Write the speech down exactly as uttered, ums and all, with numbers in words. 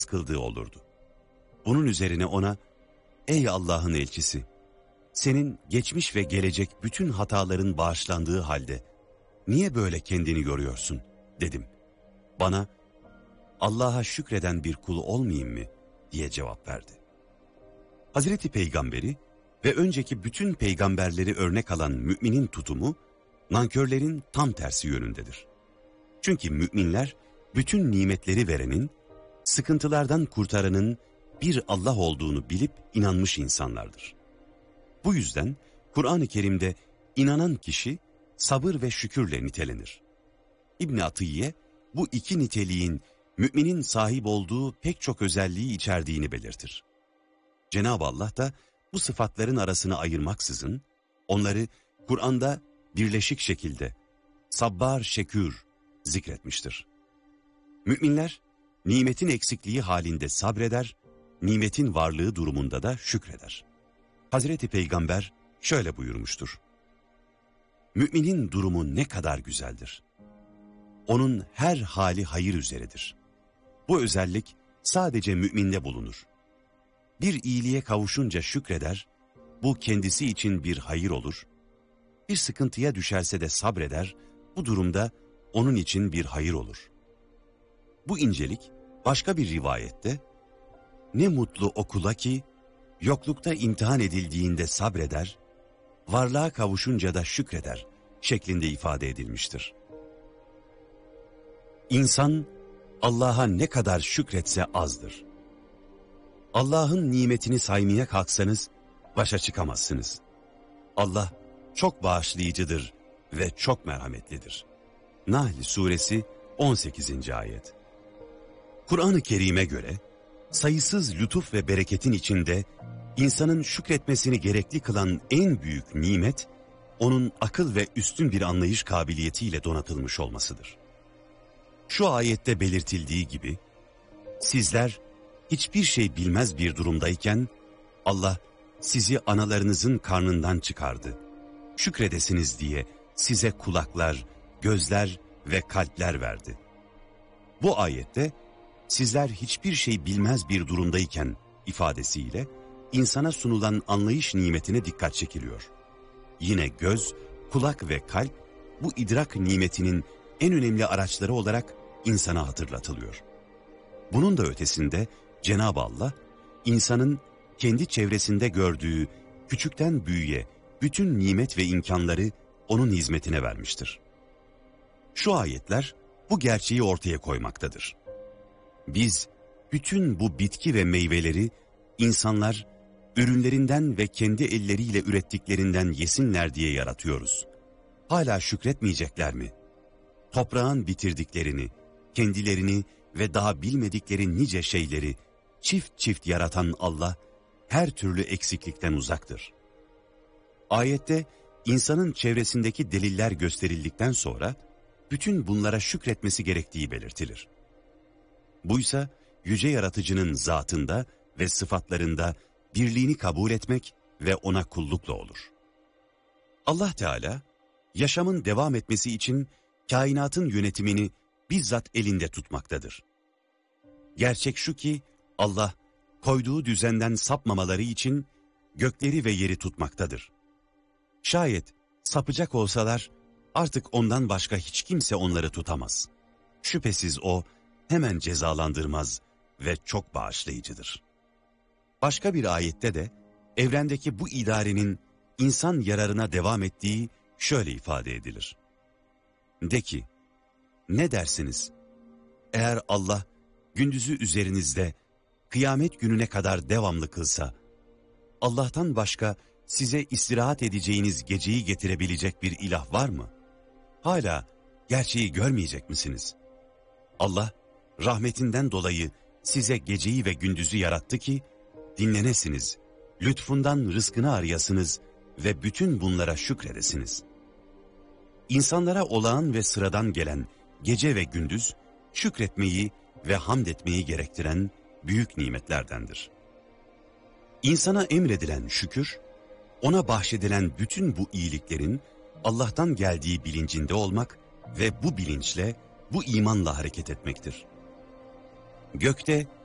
kıldığı olurdu. Bunun üzerine ona, ''Ey Allah'ın elçisi, senin geçmiş ve gelecek bütün hataların bağışlandığı halde niye böyle kendini yoruyorsun?'' dedim. Bana, ''Allah'a şükreden bir kul olmayayım mı?'' diye cevap verdi. Hazreti Peygamberi ve önceki bütün peygamberleri örnek alan müminin tutumu, nankörlerin tam tersi yönündedir. Çünkü müminler, bütün nimetleri verenin, sıkıntılardan kurtaranın bir Allah olduğunu bilip inanmış insanlardır. Bu yüzden Kur'an-ı Kerim'de inanan kişi sabır ve şükürle nitelenir. İbn-i Atiyye bu iki niteliğin müminin sahip olduğu pek çok özelliği içerdiğini belirtir. Cenab-ı Allah da bu sıfatların arasını ayırmaksızın onları Kur'an'da birleşik şekilde sabbar şekür zikretmiştir. Müminler nimetin eksikliği halinde sabreder, nimetin varlığı durumunda da şükreder. Hazreti Peygamber şöyle buyurmuştur: Müminin durumu ne kadar güzeldir. Onun her hali hayır üzeredir. Bu özellik sadece müminde bulunur. Bir iyiliğe kavuşunca şükreder, bu kendisi için bir hayır olur. Bir sıkıntıya düşerse de sabreder, bu durumda onun için bir hayır olur. Bu incelik başka bir rivayette, ne mutlu o kula ki yoklukta imtihan edildiğinde sabreder, varlığa kavuşunca da şükreder şeklinde ifade edilmiştir. İnsan Allah'a ne kadar şükretse azdır. Allah'ın nimetini saymaya kalksanız başa çıkamazsınız. Allah çok bağışlayıcıdır ve çok merhametlidir. Nahl Suresi on sekizinci ayet. Kur'an-ı Kerim'e göre sayısız lütuf ve bereketin içinde insanın şükretmesini gerekli kılan en büyük nimet, onun akıl ve üstün bir anlayış kabiliyetiyle donatılmış olmasıdır. Şu ayette belirtildiği gibi, sizler hiçbir şey bilmez bir durumdayken, Allah sizi analarınızın karnından çıkardı. Şükredesiniz diye size kulaklar, gözler ve kalpler verdi. Bu ayette, sizler hiçbir şey bilmez bir durumdayken ifadesiyle, insana sunulan anlayış nimetine dikkat çekiliyor. Yine göz, kulak ve kalp, bu idrak nimetinin en önemli araçları olarak insana hatırlatılıyor. Bunun da ötesinde Cenab-ı Allah, insanın kendi çevresinde gördüğü küçükten büyüğe bütün nimet ve imkanları onun hizmetine vermiştir. Şu ayetler bu gerçeği ortaya koymaktadır. Biz bütün bu bitki ve meyveleri insanlar ürünlerinden ve kendi elleriyle ürettiklerinden yesinler diye yaratıyoruz. Hala şükretmeyecekler mi? Toprağın bitirdiklerini, kendilerini ve daha bilmedikleri nice şeyleri çift çift yaratan Allah her türlü eksiklikten uzaktır. Ayette insanın çevresindeki deliller gösterildikten sonra bütün bunlara şükretmesi gerektiği belirtilir. Buysa yüce yaratıcının zatında ve sıfatlarında birliğini kabul etmek ve ona kullukla olur. Allah Teala yaşamın devam etmesi için kainatın yönetimini bizzat elinde tutmaktadır. Gerçek şu ki Allah koyduğu düzenden sapmamaları için gökleri ve yeri tutmaktadır. Şayet sapacak olsalar artık ondan başka hiç kimse onları tutamaz. Şüphesiz o hemen cezalandırmaz ve çok bağışlayıcıdır. Başka bir ayette de evrendeki bu idarenin insan yararına devam ettiği şöyle ifade edilir. De ki, ne dersiniz? Eğer Allah gündüzü üzerinizde kıyamet gününe kadar devamlı kılsa, Allah'tan başka size istirahat edeceğiniz geceyi getirebilecek bir ilah var mı? Hala gerçeği görmeyecek misiniz? Allah rahmetinden dolayı size geceyi ve gündüzü yarattı ki dinlenesiniz, lütfundan rızkını arayasınız ve bütün bunlara şükredesiniz. İnsanlara olağan ve sıradan gelen gece ve gündüz şükretmeyi ve hamd etmeyi gerektiren büyük nimetlerdendir. İnsana emredilen şükür, ona bahşedilen bütün bu iyiliklerin Allah'tan geldiği bilincinde olmak ve bu bilinçle, bu imanla hareket etmektir. Gökte